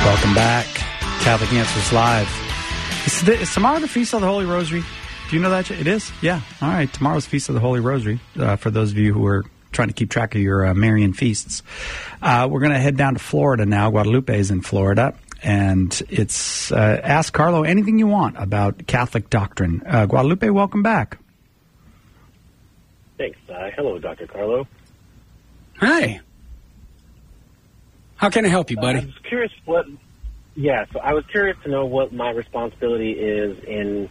Welcome back. Catholic Answers Live. Is tomorrow the Feast of the Holy Rosary? Do you know that? It is? Yeah. All right. Tomorrow's Feast of the Holy Rosary, for those of you who are trying to keep track of your Marian feasts. We're going to head down to Florida now. Guadalupe is in Florida. And it's Ask Carlo anything you want about Catholic doctrine. Guadalupe, welcome back. Thanks. Hello, Dr. Carlo. Hi. How can I help you, buddy? I was curious so I was curious to know what my responsibility is in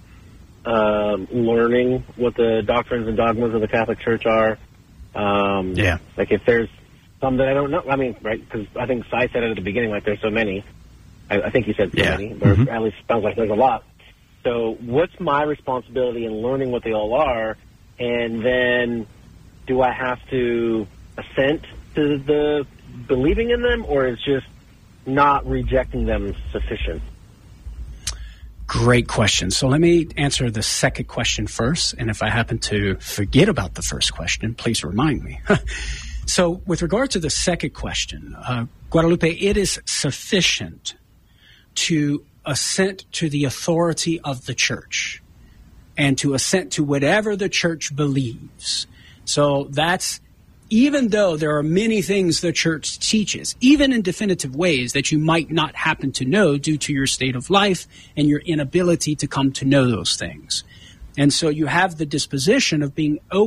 learning what the doctrines and dogmas of the Catholic Church are. Like if there's some that I don't know, I mean, right, because I think Sai said it at the beginning, like there's so many. I think he said so many, or at least it sounds like there's a lot. So what's my responsibility in learning what they all are, and then do I have to assent to the believing in them, or is just not rejecting them sufficient? Great question. So let me answer the second question first, and if I happen to forget about the first question, please remind me. So with regard to the second question, Guadalupe, it is sufficient to assent to the authority of the Church and to assent to whatever the Church believes. So that's, even though there are many things the Church teaches, even in definitive ways that you might not happen to know due to your state of life and your inability to come to know those things. And so you have the disposition of being open